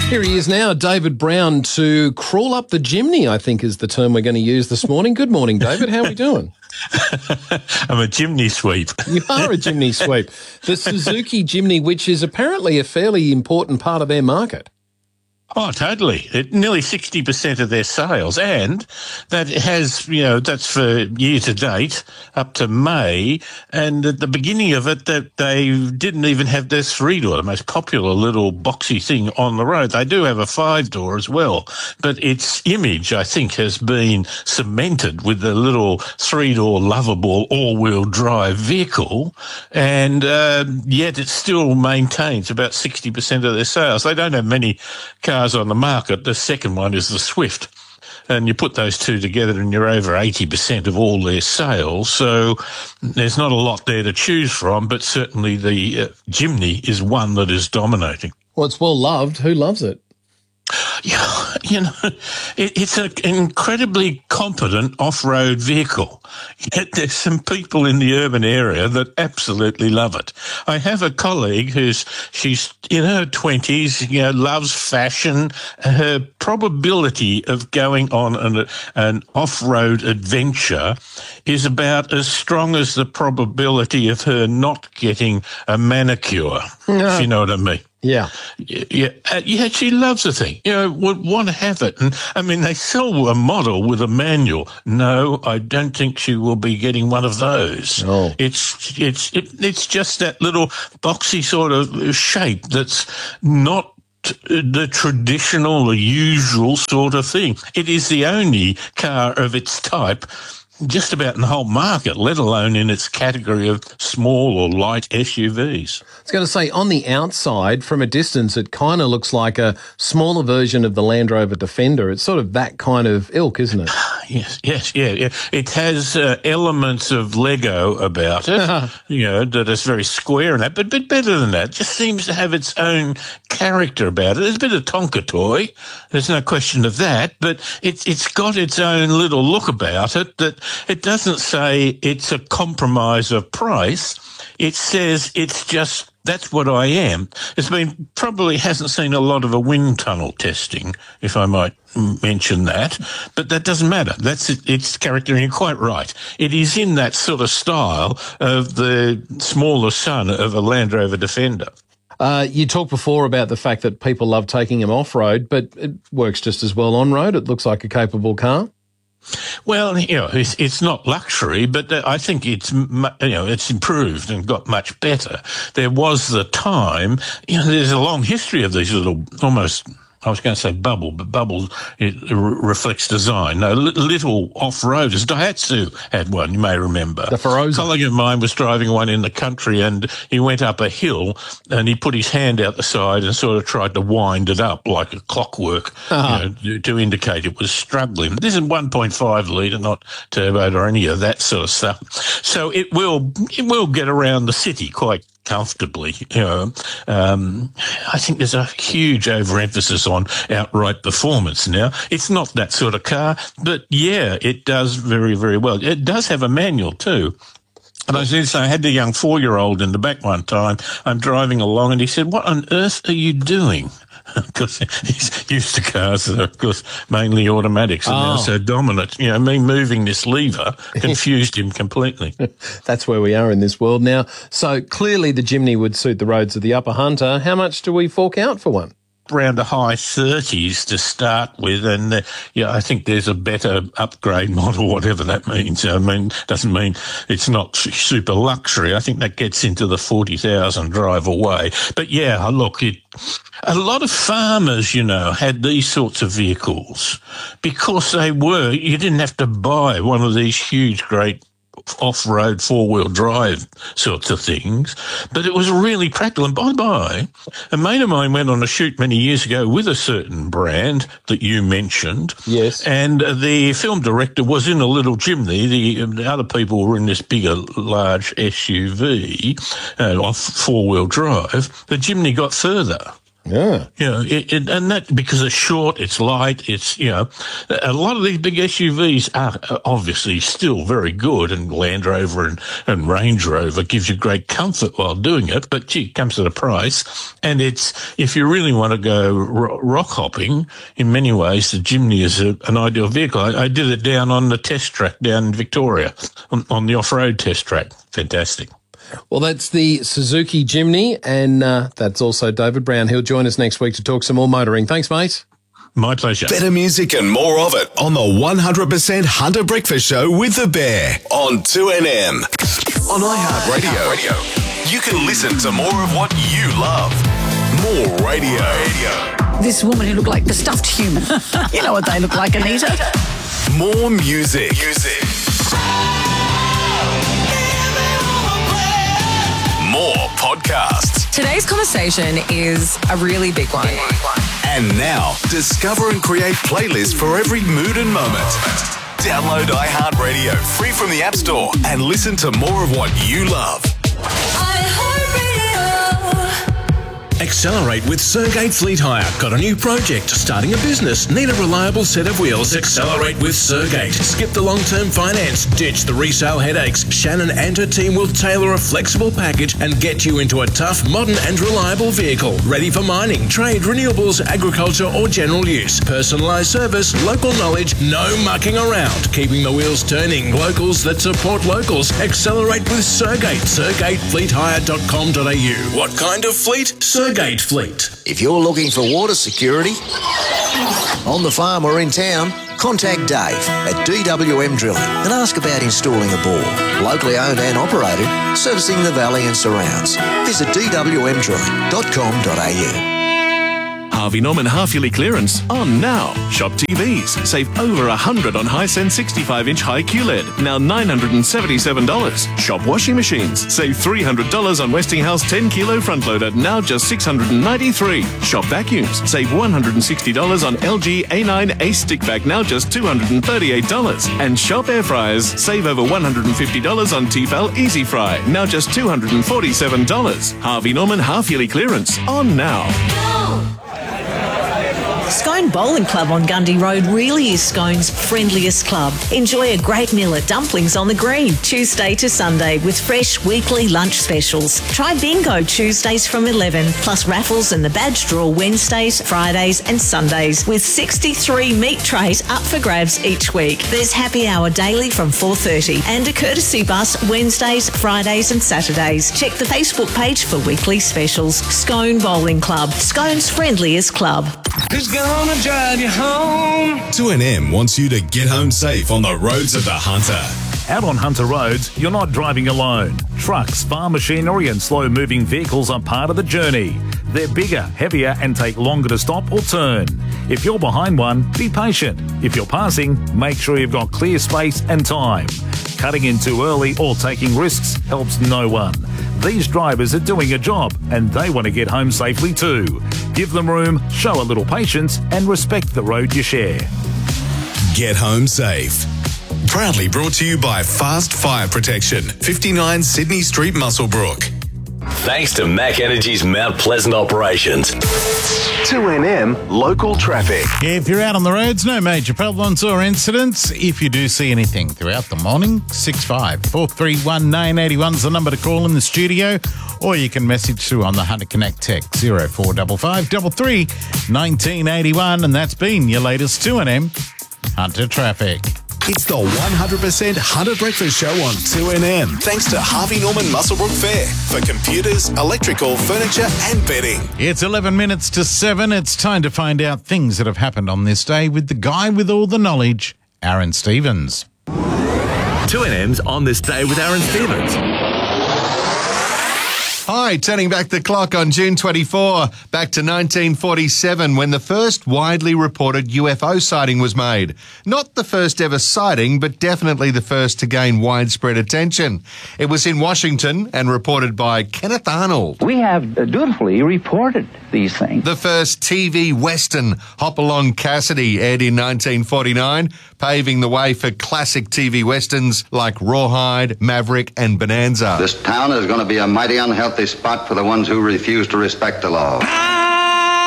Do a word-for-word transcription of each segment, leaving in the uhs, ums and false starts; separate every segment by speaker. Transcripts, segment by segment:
Speaker 1: Here he is now, David Brown, to crawl up the chimney, I think is the term we're going to use this morning. Good morning, David. How are we doing?
Speaker 2: I'm a chimney sweep.
Speaker 1: You are a chimney sweep. The Suzuki Jimny, which is apparently a fairly important part of their market.
Speaker 2: Oh, totally. It, nearly sixty percent of their sales. And that has, you know, that's for year to date up to May. And at the beginning of it, that they didn't even have their three-door, the most popular little boxy thing on the road. They do have a five-door as well. But its image, I think, has been cemented with the little three-door lovable all-wheel drive vehicle. And uh, yet it still maintains about sixty percent of their sales. They don't have many cars on the market. The second one is the Swift, and you put those two together and you're over eighty percent of all their sales. So there's not a lot there to choose from, but certainly the uh, Jimny is one that is dominating.
Speaker 1: Well, it's well loved. Who loves it?
Speaker 2: Yeah, you know, it, it's an incredibly competent off-road vehicle. Yet there's some people in the urban area that absolutely love it. I have a colleague who's, she's in her twenties, you know, loves fashion. Her probability of going on an, an off-road adventure is about as strong as the probability of her not getting a manicure, no. if you know what I mean.
Speaker 1: Yeah.
Speaker 2: Yeah, uh, yeah, she loves the thing. You know, would want to have it. And, I mean, they sell a model with a manual. No, I don't think she will be getting one of those.
Speaker 1: No.
Speaker 2: It's, it's, it, it's just that little boxy sort of shape that's not the traditional or usual sort of thing. It is the only car of its type just about in the whole market, let alone in its category of small or light S U Vs.
Speaker 1: I was going to say, on the outside, from a distance, it kind of looks like a smaller version of the Land Rover Defender. It's sort of that kind of ilk, isn't it?
Speaker 2: Yes, yes, yeah, yeah. It has uh, elements of Lego about it, you know, that is very square and that, but, but better than that. It just seems to have its own character about it. There's a bit of Tonka toy, there's no question of that, but it's it's got its own little look about it that it doesn't say it's a compromise of price. It says it's just, that's what I am. It's been, probably hasn't seen a lot of a wind tunnel testing, if I might mention that, but that doesn't matter. That's it, its character, and you're quite right. It is in that sort of style of the smaller son of a Land Rover Defender.
Speaker 1: Uh, you talked before about the fact that people love taking them off-road, but it works just as well on-road. It looks like a capable car.
Speaker 2: Well, you know, it's, it's not luxury, but I think it's, you know, it's improved and got much better. There was the time, you know, there's a long history of these little, almost, I was going to say bubble, but bubble, it reflects design. No, little off-roaders. Daihatsu had one, you may remember.
Speaker 1: The Feroza.
Speaker 2: A colleague of mine was driving one in the country, and he went up a hill and he put his hand out the side and sort of tried to wind it up like a clockwork, uh-huh. you know, to indicate it was struggling. This is one point five litre, not turbo or any of that sort of stuff. So it will, it will get around the city quite comfortably, you know. Um, I think there's a huge overemphasis on outright performance now. It's not that sort of car, but yeah, it does very, very well. It does have a manual too. And I was going to say, I had the young four-year-old in the back one time. I'm driving along and he said, "What on earth are you doing?" Because he's used to cars that are, of course, mainly automatics and oh. now so dominant. You know, me moving this lever confused him completely.
Speaker 1: That's where we are in this world now. So clearly the Jimny would suit the roads of the Upper Hunter. How much do we fork out for one?
Speaker 2: Around the high thirties to start with, and uh, yeah, I think there's a better upgrade model, whatever that means. I mean, doesn't mean it's not super luxury. I think that gets into the forty thousand drive away. But yeah, look, it, a lot of farmers, you know, had these sorts of vehicles because they were, you didn't have to buy one of these huge, great off-road four-wheel drive sorts of things, but it was really practical. And by-by, a mate of mine went on a shoot many years ago with a certain brand that you mentioned.
Speaker 1: Yes.
Speaker 2: And the film director was in a little Jimny. The, the other people were in this bigger, large S U V, uh, off four-wheel drive. The Jimny got further.
Speaker 1: Yeah.
Speaker 2: You know, it, it, and that because it's short, it's light, it's, you know, a lot of these big S U Vs are obviously still very good, and Land Rover and, and Range Rover gives you great comfort while doing it, but gee, it comes at a price. And it's, if you really want to go ro- rock hopping, in many ways, the Jimny is a, an ideal vehicle. I, I did it down on the test track down in Victoria, on, on the off-road test track. Fantastic.
Speaker 1: Well, that's the Suzuki Jimny, and uh, that's also David Brown. He'll join us next week to talk some more motoring. Thanks, mate.
Speaker 2: My pleasure.
Speaker 3: Better music and more of it on the one hundred percent Hunter Breakfast Show with The Bear on two N M. On iHeartRadio, you can listen to more of what you love. More radio.
Speaker 4: This woman who looked like the stuffed human. You know what they look like, Anita.
Speaker 3: More music. Music. More podcasts.
Speaker 5: Today's conversation is a really big one.
Speaker 3: And now, discover and create playlists for every mood and moment. Download iHeartRadio free from the App Store and listen to more of what you love.
Speaker 6: Accelerate with Sergate Fleet Hire. Got a new project? Starting a business? Need a reliable set of wheels? Accelerate with Sergate. Skip the long-term finance. Ditch the resale headaches. Shannon and her team will tailor a flexible package and get you into a tough, modern and reliable vehicle. Ready for mining, trade, renewables, agriculture or general use. Personalised service, local knowledge, no mucking around. Keeping the wheels turning. Locals that support locals. Accelerate with Sergate. sergate fleet hire dot com dot a u. What kind of fleet? Sergate Fleet.
Speaker 7: If you're looking for water security on the farm or in town, contact Dave at D W M Drilling and ask about installing a bore. Locally owned and operated, servicing the valley and surrounds. Visit d w m drilling dot com dot a u.
Speaker 8: Harvey Norman half-yearly clearance on now. Shop T Vs. Save over one hundred on Hisense sixty-five inch high Q L E D. Now nine hundred seventy-seven dollars. Shop washing machines. Save three hundred dollars on Westinghouse ten kilo front loader. Now just six hundred ninety-three dollars. Shop vacuums. Save one hundred sixty dollars on L G A nine Ace stick vac. Now just two hundred thirty-eight dollars. And shop air fryers. Save over one hundred fifty dollars on Tefal Easy Fry. Now just two hundred forty-seven dollars. Harvey Norman half-yearly clearance on now.
Speaker 9: Scone Bowling Club on Gundy Road really is Scone's friendliest club. Enjoy a great meal at Dumplings on the Green, Tuesday to Sunday, with fresh weekly lunch specials. Try bingo Tuesdays from eleven, plus raffles and the badge draw Wednesdays, Fridays and Sundays, with sixty-three meat trays up for grabs each week. There's happy hour daily from four thirty and a courtesy bus Wednesdays, Fridays and Saturdays. Check the Facebook page for weekly specials. Scone Bowling Club, Scone's friendliest club.
Speaker 3: Who's gonna drive you home? two N M wants you to get home safe on the roads of the Hunter.
Speaker 10: Out on Hunter roads, you're not driving alone. Trucks, farm machinery and slow-moving vehicles are part of the journey. They're bigger, heavier and take longer to stop or turn. If you're behind one, be patient. If you're passing, make sure you've got clear space and time. Cutting in too early or taking risks helps no one. These drivers are doing a job and they want to get home safely too. Give them room, show a little patience and respect the road you share.
Speaker 3: Get home safe. Proudly brought to you by Fast Fire Protection, fifty-nine Sydney Street, Muswellbrook.
Speaker 11: Thanks to Mac Energy's Mount Pleasant operations.
Speaker 3: two N M local traffic.
Speaker 12: If you're out on the roads, no major problems or incidents. If you do see anything throughout the morning, six five four three one nine eight one is the number to call in the studio, or you can message through on the Hunter Connect text zero four five five three three one nine eight one, and that's been your latest two N M Hunter Traffic.
Speaker 3: It's the one hundred percent Hunter Breakfast Show on two N M. Thanks to Harvey Norman Muswellbrook Fair for computers, electrical, furniture and bedding.
Speaker 12: It's eleven minutes to seven. It's time to find out things that have happened on this day with the guy with all the knowledge, Aaron Stevens.
Speaker 11: two N M's On This Day with Aaron Stevens.
Speaker 13: Hi, turning back the clock on June twenty-fourth, back to nineteen forty-seven, when the first widely reported U F O sighting was made. Not the first ever sighting, but definitely the first to gain widespread attention. It was in Washington and reported by Kenneth Arnold.
Speaker 14: We have dutifully reported these things.
Speaker 13: The first T V Western, Hopalong Cassidy, aired in nineteen forty-nine, paving the way for classic T V Westerns like Rawhide, Maverick and Bonanza.
Speaker 15: This town is going to be a mighty unhealthy spot for the ones who refuse to respect the law.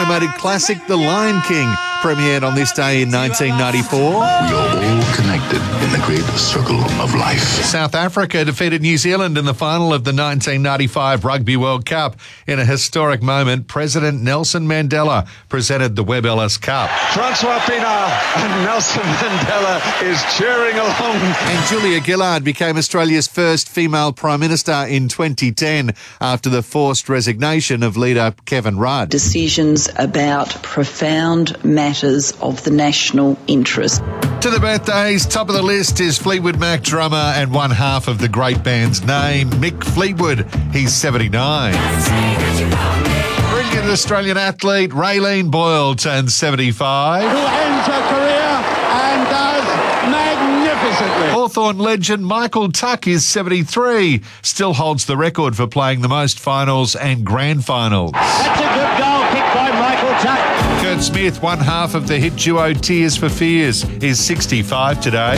Speaker 13: animated classic The Lion King premiered on this day in nineteen ninety-four.
Speaker 15: We are all connected in the great struggle of life.
Speaker 13: South Africa defeated New Zealand in the final of the nineteen ninety-five Rugby World Cup. In a historic moment, President Nelson Mandela presented the Webb Ellis Cup.
Speaker 16: Francois Pienaar and Nelson Mandela is cheering along.
Speaker 13: And Julia Gillard became Australia's first female Prime Minister in twenty ten after the forced resignation of leader Kevin Rudd.
Speaker 4: Decisions about profound matters of the national interest.
Speaker 13: To the birthdays, top of the list is Fleetwood Mac drummer and one half of the great band's name, Mick Fleetwood. He's seventy-nine. Brilliant Australian athlete Raylene Boyle turns seventy-five.
Speaker 17: Who ends her career and does magnificently.
Speaker 13: Hawthorn legend Michael Tuck is seventy-three, still holds the record for playing the most finals and grand finals.
Speaker 17: That's a good goal kicked by Michael Tuck.
Speaker 13: Kurt Smith, one half of the hit duo Tears for Fears, is sixty-five today.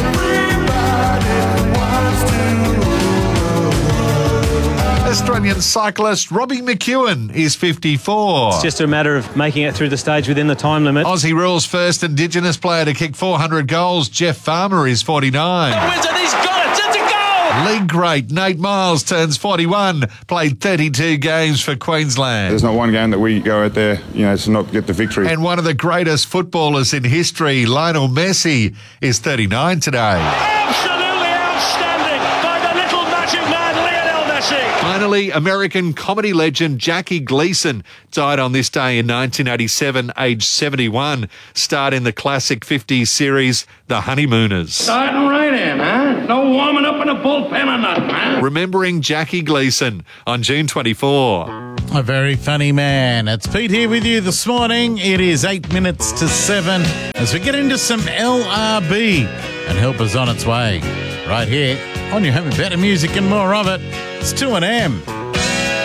Speaker 13: Australian cyclist Robbie McEwen is fifty-four.
Speaker 18: It's just a matter of making it through the stage within the time limit.
Speaker 13: Aussie rules first Indigenous player to kick four hundred goals, Jeff Farmer, is forty-nine.
Speaker 17: The wizard, he's got it, it's a goal!
Speaker 13: League great Nate Miles turns forty-one, played thirty-two games for Queensland.
Speaker 19: There's not one game that we go out there, you know, to not get the victory.
Speaker 13: And one of the greatest footballers in history, Lionel Messi, is thirty-nine today.
Speaker 17: Absolutely outstanding by the little magic man, Lionel Messi.
Speaker 13: Finally, American comedy legend Jackie Gleason died on this day in nineteen eighty-seven, aged seventy-one. Starred in the classic fifties series, The Honeymooners.
Speaker 17: Starting right in, huh? No warming up in a bullpen or nothing, huh?
Speaker 13: Remembering Jackie Gleason on June twenty-fourth.
Speaker 12: A very funny man. It's Pete here with you this morning. It is eight minutes to seven as we get into some L R B and help us on its way. Right here on your home of better music and more of it. It's two N M.